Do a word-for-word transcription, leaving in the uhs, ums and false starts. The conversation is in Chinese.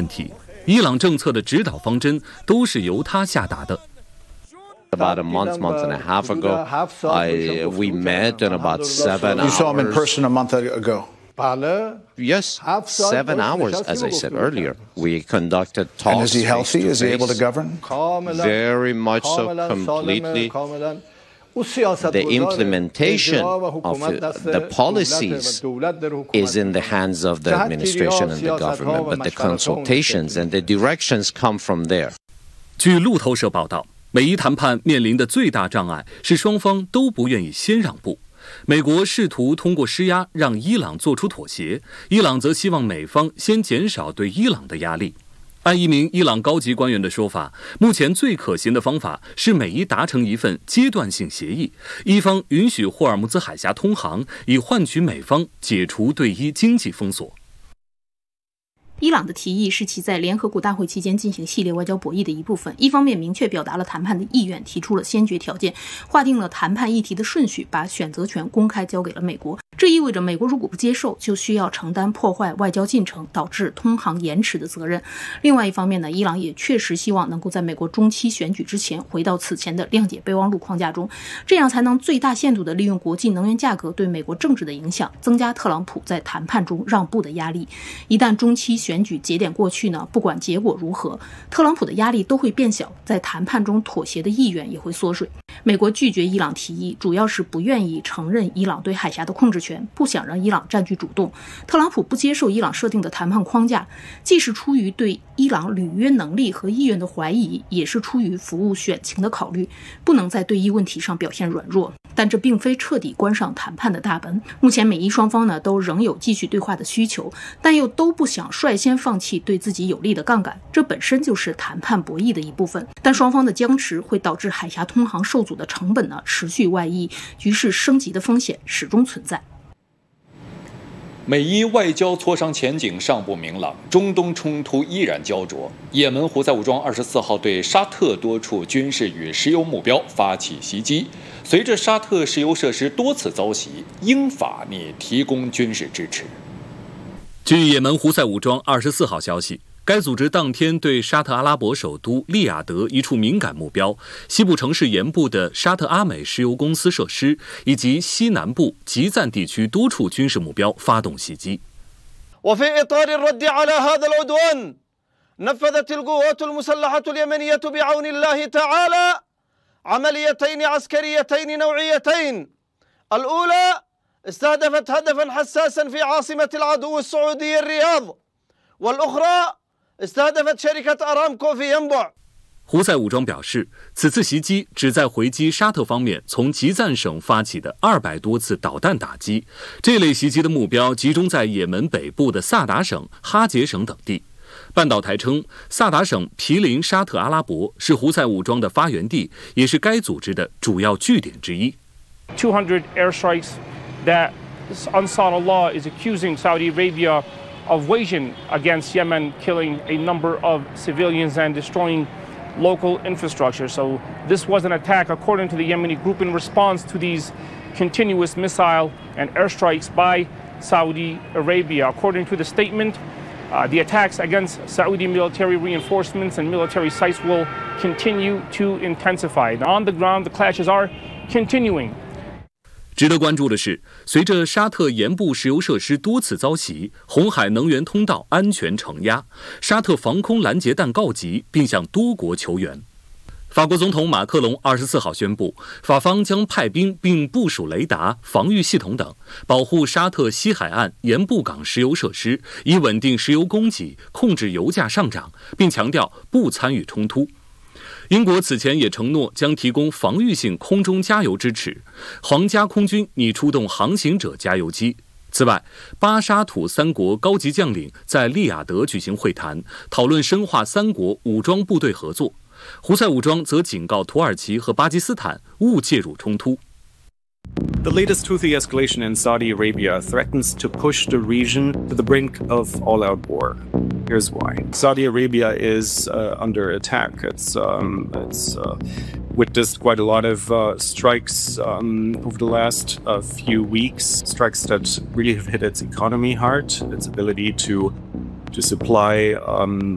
题，伊朗政策的指导方针都是由他下达的。 About a month, month and a half ago, I, we met in about seven hours. You saw him in person a month ago? Yes, seven hours, as I said earlier. We conducted talks. And is he healthy? Is he able to govern? Very much so, completely. The implementation of the policies is in the hands of the administration and the government, but the consultations and the directions come from there. 据路透社报道，美伊谈判面临的最大障碍是双方都不愿意先让步。美国试图通过施压让伊朗做出妥协，伊朗则希望美方先减少对伊朗的压力。按一名伊朗高级官员的说法，目前最可行的方法是美伊达成一份阶段性协议，伊方允许霍尔木兹海峡通航，以换取美方解除对伊经济封锁。 伊朗的提议是其在联合国大会期间进行系列外交博弈的一部分，一方面明确表达了谈判的意愿，提出了先决条件，划定了谈判议题的顺序，把选择权公开交给了美国。这意味着美国如果不接受，就需要承担破坏外交进程导致通航延迟的责任。另外一方面呢，伊朗也确实希望能够在美国中期选举之前回到此前的谅解备忘录框架中，这样才能最大限度地利用国际能源价格对美国政治的影响，增加特朗普在谈判中让步的压力。一旦中期选举节点过去呢，不管结果如何，特朗普的压力都会变小，在谈判中妥协的意愿也会缩水。美国拒绝伊朗提议，主要是不愿意承认伊朗对海峡的控制权，不想让伊朗占据主动。特朗普不接受伊朗设定的谈判框架，既是出于对伊朗履约能力和意愿的怀疑，也是出于服务选情的考虑，不能在对伊问题上表现软弱。但这并非彻底关上谈判的大门。目前美伊双方呢都仍有继续对话的需求，但又都不想率先放弃对自己有利的杠杆，这本身就是谈判博弈的一部分。但双方的僵持会导致海峡通航受阻的成本呢持续外溢，局势升级的风险始终存在。 美伊外交磋商前景尚不明朗，中东冲突依然焦灼。也门胡塞武装二十四号对沙特多处军事与石油目标发起袭击，随着沙特石油设施多次遭袭，英法拟提供军事支持。 据也门胡塞武装二十四号消息，该组织当天对沙特阿拉伯首都利雅得一处敏感目标、西部城市沿部的沙特阿美石油公司设施以及西南部吉赞地区多处军事目标发动袭击。 وفي إطار الرد على هذا العدوان نفذت القوات المسلحة اليمنية بعون الله تعالى عمليتين عسكريتين نوعيتين الأولى استهدفت هدفا حساسا في عاصمة العدو السعودي الرياض والأخرى استهدفت شركة أرامكو في ينبع。 胡塞武装表示，此次袭击旨在回击沙特方面从吉赞省发起的二百多次导弹打击。这类袭击的目标集中在也门北部的萨达省、哈杰省等地。半岛台称，萨达省毗邻沙特阿拉伯，是胡塞武装的发源地，也是该组织的主要据点之一。 two hundred airstrikes that Ansar Allah is accusing Saudi Arabia of waging against Yemen, killing a number of civilians and destroying local infrastructure. So this was an attack, according to the Yemeni group, in response to these continuous missile and airstrikes by Saudi Arabia. According to the statement, uh, the attacks against Saudi military reinforcements and military sites will continue to intensify. On the ground, the clashes are continuing. 值得关注的是，随着沙特沿部石油设施多次遭袭，红海能源通道安全承压，沙特防空拦截弹告急，并向多国求援。法国总统马克龙二十四号宣布，法方将派兵并部署雷达、防御系统等，保护沙特西海岸沿布港石油设施，以稳定石油供给，控制油价上涨，并强调不参与冲突。英国此前也承诺将提供防御性空中加油支持，皇家空军拟出动航行者加油机。此外，巴沙土三国高级将领在利雅得举行会谈，讨论深化三国武装部队合作。胡塞武装则警告土耳其和巴基斯坦勿介入冲突。 The latest Houthi escalation in Saudi Arabia threatens to push the region to the brink of all-out war. Here's why. Saudi Arabia is uh, under attack. It's, um, it's uh, witnessed quite a lot of uh, strikes um, over the last uh, few weeks, strikes that really have hit its economy hard, its ability to, to supply um,